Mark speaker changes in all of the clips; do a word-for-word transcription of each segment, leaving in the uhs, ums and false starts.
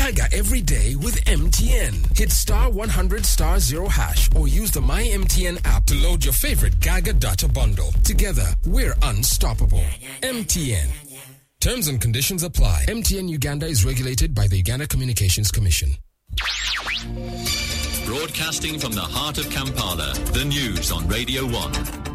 Speaker 1: Gaga every day with M T N. Hit star one hundred star zero hash or use the My M T N app to load your favorite Gaga data bundle. Together, we're unstoppable. M T N. Terms and conditions apply. M T N Uganda is regulated by the Uganda Communications Commission.
Speaker 2: Broadcasting from the heart of Kampala, the news on Radio one.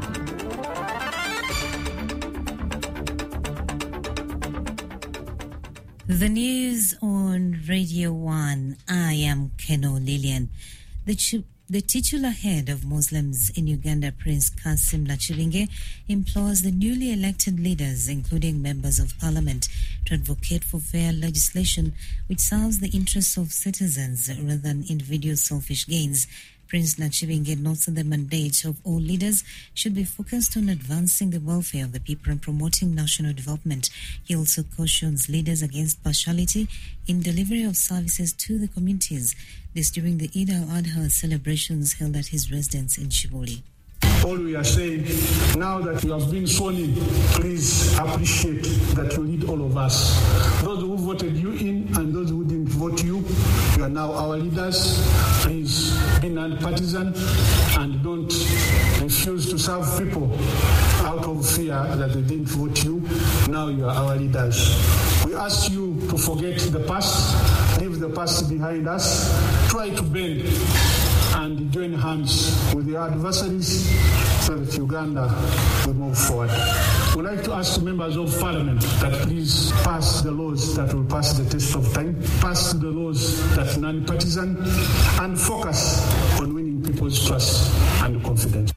Speaker 3: The news on Radio one. I am Keno Lillian. The, ch- the titular head of Muslims in Uganda, Prince Kasim Nachivinge, implores the newly elected leaders, including members of parliament, to advocate for fair legislation which serves the interests of citizens rather than individual selfish gains. Prince Nachivinge notes that the mandate of all leaders should be focused on advancing the welfare of the people and promoting national development. He also cautions leaders against partiality in delivery of services to the communities. This during the Eid al-Adha celebrations held at his residence in Shivoli.
Speaker 4: All we are saying, now that you have been sworn in, please appreciate that you lead all of us. Those who voted you in and those who didn't vote you, you are now our leaders. Please be non-partisan and don't refuse to serve people out of fear that they didn't vote you. Now you are our leaders. We ask you to forget the past, leave the past behind us, try to bend and join hands with your adversaries so that Uganda will move forward. We'd like to ask members of parliament that please pass the laws that will pass the test of time, pass the laws that are non-partisan, and focus on winning people's trust and confidence.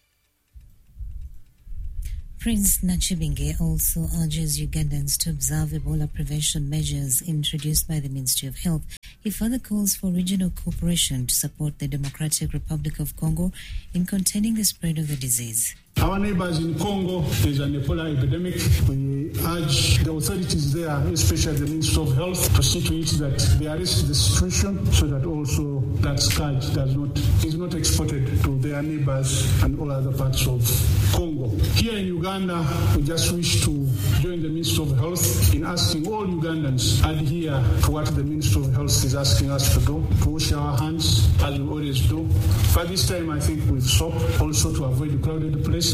Speaker 3: Prince Nachivinge also urges Ugandans to observe Ebola prevention measures introduced by the Ministry of Health. He further calls for regional cooperation to support the Democratic Republic of Congo in containing the spread of the disease.
Speaker 4: Our neighbors in Congo, there's an Ebola epidemic. We urge the authorities there, especially the Ministry of Health, to see to it that they arrest the situation so that also that scourge does not is not exported to their neighbors and all other parts of Congo. Here in Uganda, we just wish to join the Ministry of Health in asking all Ugandans adhere to what the Ministry of Health is asking us to do, to wash our hands as we always do. But this time, I think with soap, also to avoid crowded places.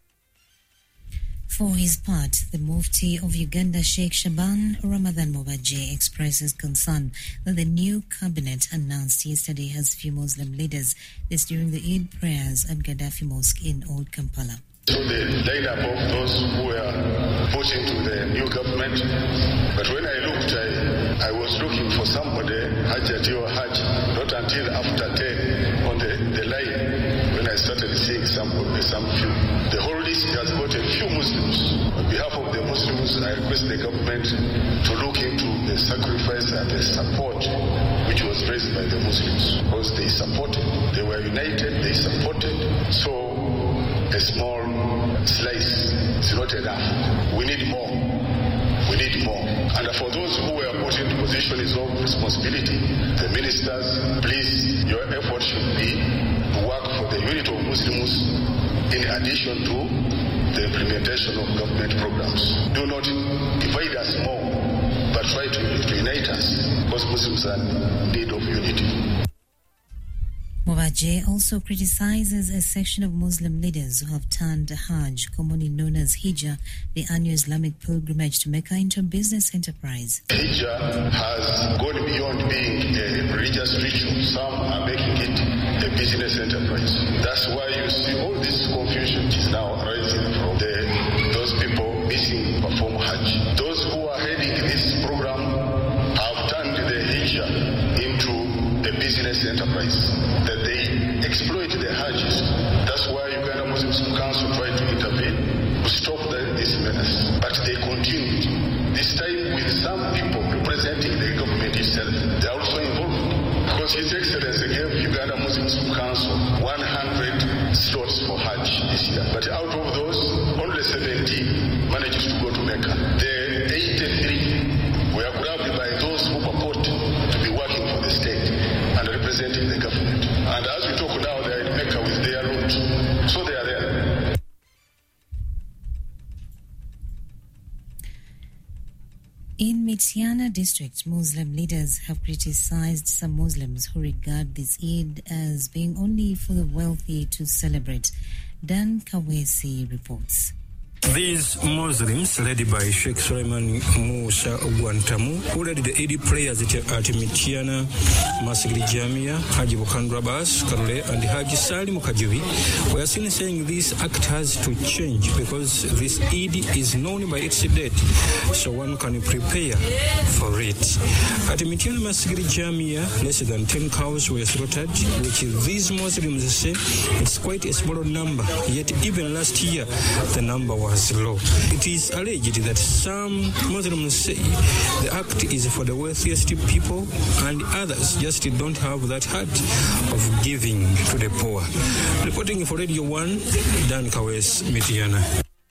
Speaker 3: For his part, the Mufti of Uganda, Sheikh Shaban Ramadan Mobaje, expresses concern that the new cabinet announced yesterday has few Muslim leaders. This during the Eid prayers at Gaddafi Mosque in Old Kampala.
Speaker 5: So the lineup of those who were put into the new government, but when I looked, I, I was looking for somebody, Hajjati or Hajj, not until after ten on the, the line when I started seeing some, some few. The whole list has got a few Muslims. On behalf of the Muslims, I request the government to look into the sacrifice and the support which was raised by the Muslims, because they supported, they were united, they supported. So a small slice is not enough. We need more. We need more. And for those who were put into positions of responsibility, the ministers, please, your effort should be to work for the unity of Muslims in addition to the implementation of government programs. Do not divide us more, but try to, to unite us, because Muslims are in need of unity.
Speaker 3: Mobaje also criticizes a section of Muslim leaders who have turned Hajj, commonly known as Hijjah, the annual Islamic pilgrimage to Mecca, into a business enterprise.
Speaker 5: Hijjah has gone beyond being a religious ritual. Some are making it a business enterprise. That's why you see all this confusion is now arising from the, those people missing perform Hajj. Those who are heading this program have turned the Hijjah into a business enterprise, that they exploit the Hajjis. That's why Uganda Muslim Council tried to intervene to stop the, this menace. But they continued, this time with some people representing the government itself. They are also involved, because His Excellency gave Uganda Muslim Council one hundred slots for Hajj this year. But out of those, only seventeen managed to go to Mecca. The eighty-three were grabbed by those who purport to be working for the state and representing the government. And as we talk now, they are in Mecca with their route. So they are there.
Speaker 3: In Mitiana district, Muslim leaders have criticized some Muslims who regard this Eid as being only for the wealthy to celebrate. Dan Kawesi reports.
Speaker 6: These Muslims, led by Sheikh Suleiman Musa Guantamu, who led the Eid prayers at, at Mitiana, Masjid Jamia, Haji Bukan Rabas, Karule, and Haji Salim Kajivi, we are seen saying this act has to change because this Eid is known by its date, so one can prepare for it. At Mitiana Masjid Jamia, less than ten cows were slaughtered, which these Muslims say it's quite a small number, yet even last year the number was low. It is alleged that some Muslims say the act is for the wealthiest people and others just don't have that heart of giving to the poor. Reporting for Radio one, Dan Kawes, Mitiana.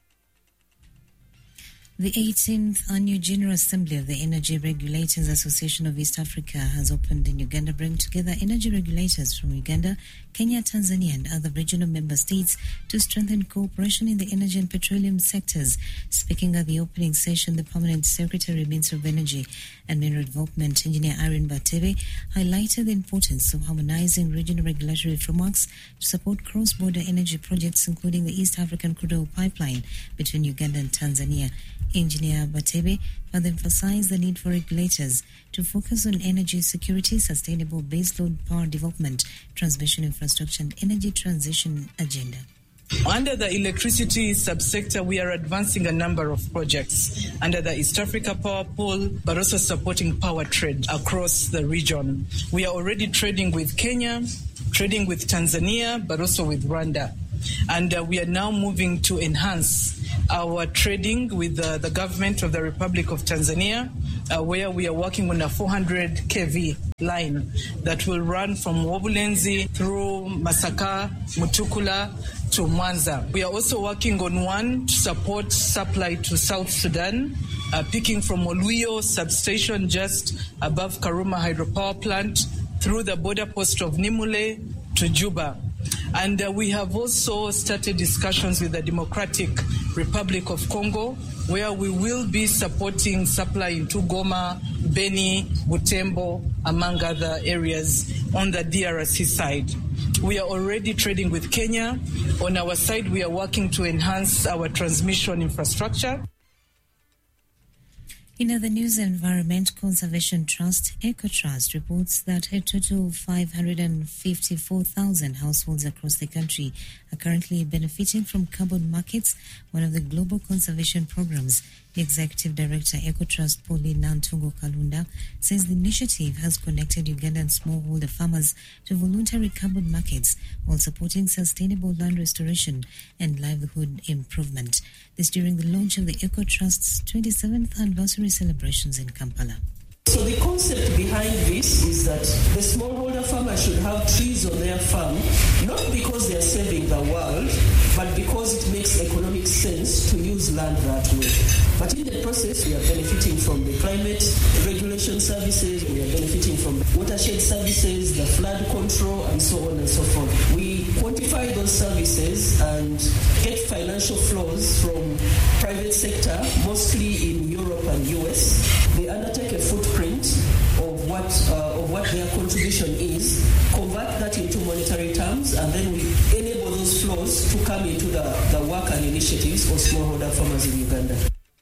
Speaker 3: The eighteenth Annual General Assembly of the Energy Regulators Association of East Africa has opened in Uganda, bringing together energy regulators from Uganda, Kenya, Tanzania, and other regional member states to strengthen cooperation in the energy and petroleum sectors. Speaking at the opening session, the Permanent Secretary, Minister of Energy and Mineral Development, Engineer Irene Batebe, highlighted the importance of harmonizing regional regulatory frameworks to support cross-border energy projects, including the East African Crude Oil Pipeline between Uganda and Tanzania. Engineer Batebe further emphasized the need for regulators to focus on energy security, sustainable baseload power development, transmission infrastructure, and energy transition agenda.
Speaker 7: Under the electricity subsector, we are advancing a number of projects under the East Africa Power Pool, but also supporting power trade across the region. We are already trading with Kenya, trading with Tanzania, but also with Rwanda. And uh, we are now moving to enhance our trading with uh, the government of the Republic of Tanzania, uh, where we are working on a four hundred kilovolt line that will run from Wabulenzi through Masaka, Mutukula to Mwanza. We are also working on one to support supply to South Sudan, uh, picking from Oluyo substation just above Karuma hydropower plant through the border post of Nimule to Juba. And uh, we have also started discussions with the Democratic Republic of Congo, where we will be supporting supply into Goma, Beni, Butembo, among other areas on the D R C side. We are already trading with Kenya. On our side, we are working to enhance our transmission infrastructure.
Speaker 3: In other news, Environment Conservation Trust, EcoTrust, reports that a total of five hundred fifty-four thousand households across the country are currently benefiting from carbon markets, one of the global conservation programs. The Executive Director, EcoTrust, Pauline Nantungo Kalunda, says the initiative has connected Ugandan smallholder farmers to voluntary carbon markets while supporting sustainable land restoration and livelihood improvement. This during the launch of the EcoTrust's twenty-seventh anniversary celebrations in Kampala.
Speaker 8: So the concept behind this is that the smallholder farmer should have trees on their farm, not because they are saving the world, but because it makes economic sense to use land that way. But in the process, we are benefiting from the climate regulation services, we are benefiting from the watershed services, the flood control, and so on and so forth. We quantify those services and get financial flows from private sector, mostly in Europe and U S. They undertake a footprint of what uh, of what their contribution is, convert that into monetary terms, and then we enable those flows to come into the, the work and initiatives for smallholder farmers in Uganda.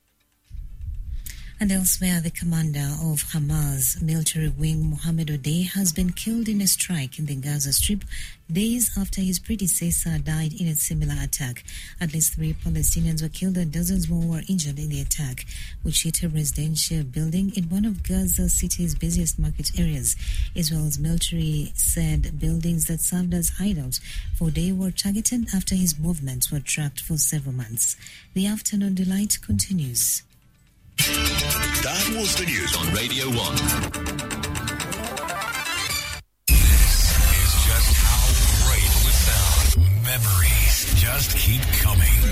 Speaker 3: And elsewhere, the commander of Hamas military wing, Mohammed Odeh, has been killed in a strike in the Gaza Strip days after his predecessor died in a similar attack. At least three Palestinians were killed and dozens more were injured in the attack, which hit a residential building in one of Gaza City's busiest market areas. Israel's military said buildings that served as hideouts for Odeh were targeted after his movements were tracked for several months. The Afternoon Delight continues.
Speaker 2: That was the news on Radio one.
Speaker 9: This is just how great it would sound. Memories just keep coming.